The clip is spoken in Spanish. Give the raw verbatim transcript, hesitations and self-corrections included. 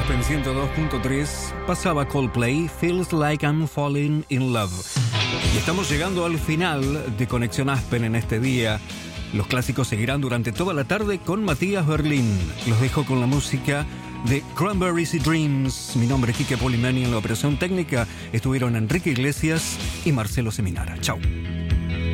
Aspen ciento dos punto tres pasaba Coldplay, Feels Like I'm Falling in Love. Y estamos llegando al final de Conexión Aspen en este día. Los clásicos seguirán durante toda la tarde con Matías Berlín. Los dejo con la música de Cranberries y Dreams. Mi nombre es Quique Polimeni. En la operación técnica estuvieron Enrique Iglesias y Marcelo Seminara. Chau.